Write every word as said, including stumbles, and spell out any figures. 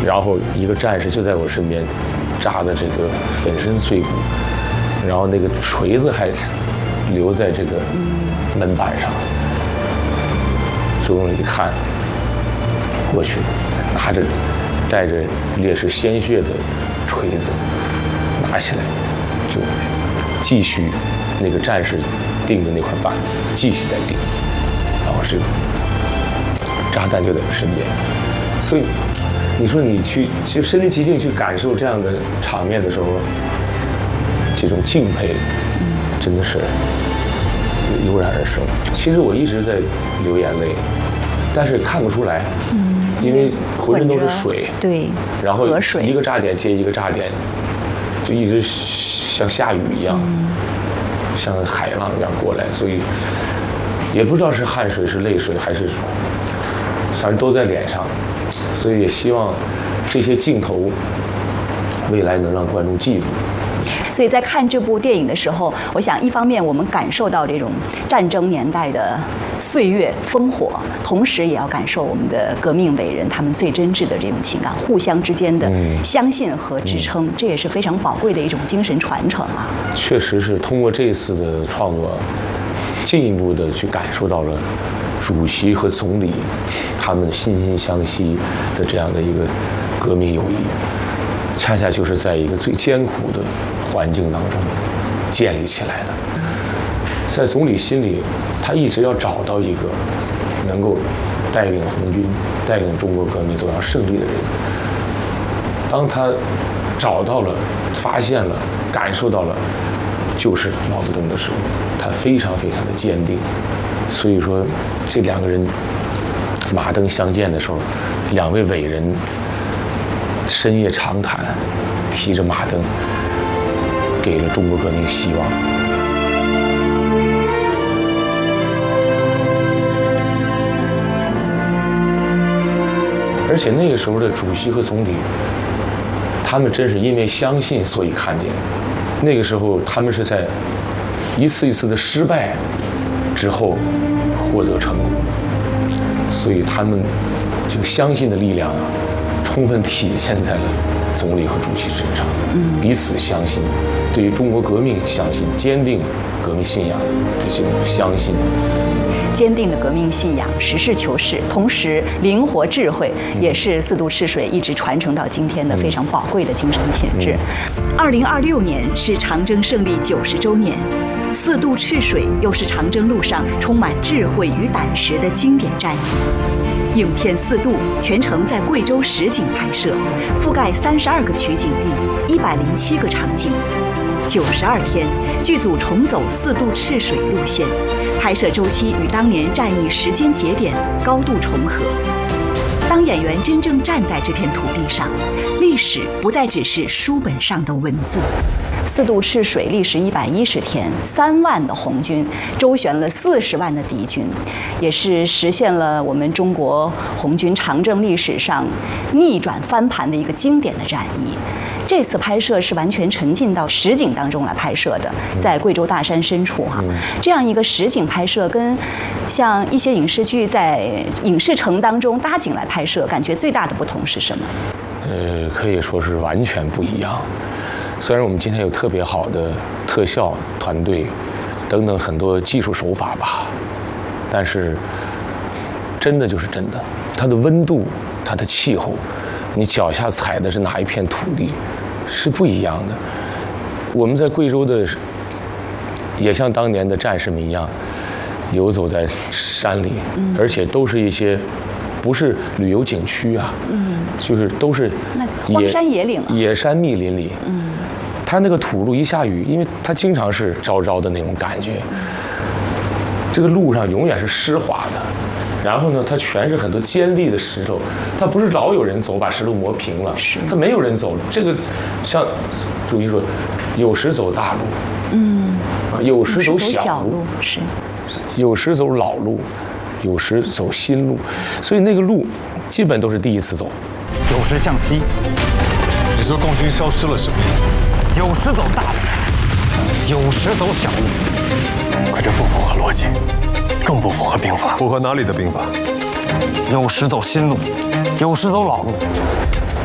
然后一个战士就在我身边，扎的这个粉身碎骨，然后那个锤子还留在这个门板上。周总理一看过去，拿着带着烈士鲜血的锤子拿起来，就继续那个战士钉的那块板子继续在钉，然后是炸弹就在我身边，所以你说你去其实身临其境去感受这样的场面的时候，这种敬佩真的是油然而生。其实我一直在流眼泪，但是看不出来，嗯，因为浑身都是水， 对， 然后一个炸点接一个炸点，就一直像下雨一样，嗯、像海浪一样过来，所以也不知道是汗水是泪水还是，反正都在脸上，所以也希望这些镜头未来能让观众记住。 所以在看这部电影的时候，我想一方面我们感受到这种战争年代的岁月烽火，同时也要感受我们的革命伟人他们最真挚的这种情感，互相之间的相信和支撑，嗯、这也是非常宝贵的一种精神传承啊。 确实是通过这次的创作，进一步的去感受到了主席和总理他们惺惺相惜的这样的一个革命友谊，恰恰就是在一个最艰苦的环境当中建立起来的。在总理心里，他一直要找到一个能够带领红军、带领中国革命走向胜利的人。当他找到了、发现了、感受到了就是毛泽东的时候，他非常非常的坚定。所以说，这两个人马灯相见的时候，两位伟人深夜长谈，提着马灯，给了中国革命希望。而且那个时候的主席和总理，他们真是因为相信，所以看见。那个时候，他们是在一次一次的失败之后获得成功，所以他们这个相信的力量啊，充分体现在了总理和主席身上，彼此相信，对于中国革命相信，坚定革命信仰这些相信。 坚定的革命信仰，实事求是，同时灵活智慧，也是四渡赤水一直传承到今天的非常宝贵的精神品质。 二零二六年是长征胜利九十周年，四渡赤水又是长征路上充满智慧与胆识的经典战役。影片《四渡》全程在贵州实景拍摄，覆盖三十二个取景地，一百零七个场景。九十二天，剧组重走四渡赤水路线，拍摄周期与当年战役时间节点高度重合。当演员真正站在这片土地上，历史不再只是书本上的文字。 四渡赤水历时一百一十天，三万的红军周旋了四十万的敌军，也是实现了我们中国红军长征历史上逆转翻盘的一个经典的战役。这次拍摄是完全沉浸到实景当中来拍摄的，在贵州大山深处哈、啊，这样一个实景拍摄跟像一些影视剧在影视城当中搭景来拍摄，感觉最大的不同是什么？ 呃，可以说是完全不一样。虽然我们今天有特别好的特效团队等等很多技术手法吧，但是真的就是真的，它的温度、它的气候，你脚下踩的是哪一片土地是不一样的。我们在贵州的也像当年的战士们一样游走在山里，而且都是一些不是旅游景区啊，嗯，就是都是荒山野岭、啊、 野山密林里，嗯，它那个土路一下雨，因为它经常是招招的那种感觉，这个路上永远是湿滑的，然后呢，它全是很多尖利的石头，它不是老有人走把石头磨平了，它没有人走。这个像主席说，有时走大路，嗯，有时走小路， 是， 有时走老路，有时走新路，所以那个路基本都是第一次走。 有时向西， 你说共军消失了什么意思？ 有时走大路，有时走小路， 可这不符合逻辑，更不符合兵法。符合哪里的兵法？ 有时走新路，有时走老路。